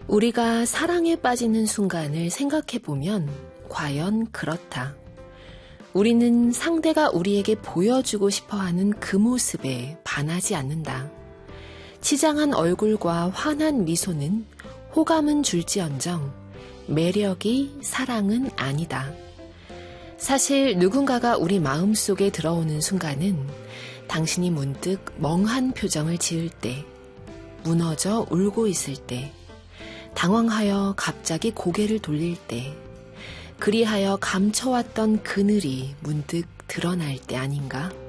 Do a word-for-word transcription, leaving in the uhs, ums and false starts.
우리가 사랑에 빠지는 순간을 생각해보면 과연 그렇다. 우리는 상대가 우리에게 보여주고 싶어하는 그 모습에 반하지 않는다. 치장한 얼굴과 환한 미소는 호감은 줄지언정 매력이 사랑은 아니다. 사실 누군가가 우리 마음속에 들어오는 순간은 당신이 문득 멍한 표정을 지을 때, 무너져 울고 있을 때, 당황하여 갑자기 고개를 돌릴 때, 그리하여 감춰왔던 그늘이 문득 드러날 때 아닌가?